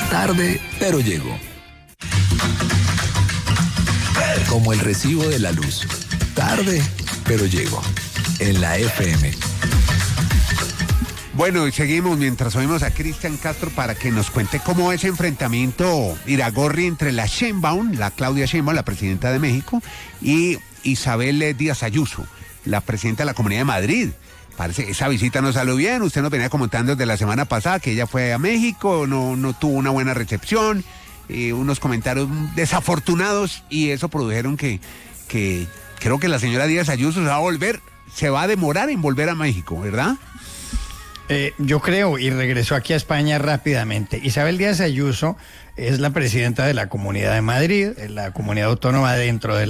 Tarde, pero llego. Como el recibo de la luz. Tarde, pero llego. En la FM. Bueno, y seguimos mientras oímos a Cristian Castro para que nos cuente cómo es ese enfrentamiento Iragorri entre la Claudia Sheinbaum, la presidenta de México, y Isabel Díaz Ayuso, la presidenta de la Comunidad de Madrid. Parece esa visita no salió bien, usted nos venía comentando desde la semana pasada que ella fue a México, no tuvo una buena recepción, unos comentarios desafortunados, y eso produjeron que creo que la señora Díaz Ayuso se va a demorar en volver a México, ¿verdad? Yo creo, y regresó aquí a España rápidamente. Isabel Díaz Ayuso es la presidenta de la Comunidad de Madrid, la comunidad autónoma dentro de